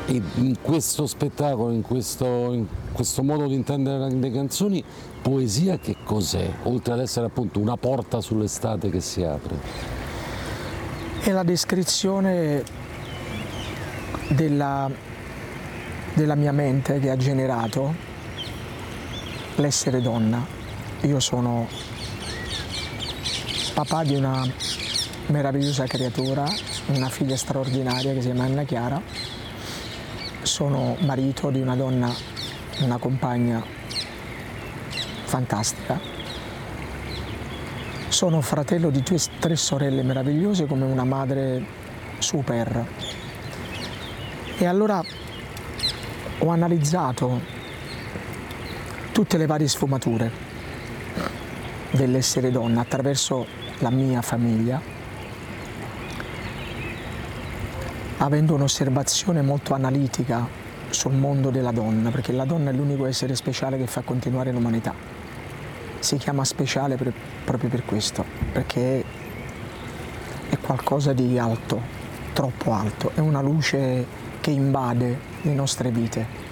E in questo spettacolo, in questo modo di intendere le canzoni, poesia che cos'è? Oltre ad essere appunto una porta sull'estate che si apre. È la descrizione della mia mente che ha generato l'essere donna. Io sono papà di una meravigliosa creatura, una figlia straordinaria che si chiama Anna Chiara. Sono marito di una donna, una compagna fantastica. Sono fratello di tre sorelle meravigliose, come una madre super. E allora ho analizzato tutte le varie sfumature dell'essere donna attraverso la mia famiglia, avendo un'osservazione molto analitica sul mondo della donna, perché la donna è l'unico essere speciale che fa continuare l'umanità. Si chiama speciale proprio per questo, perché è qualcosa di alto, troppo alto, è una luce che invade le nostre vite.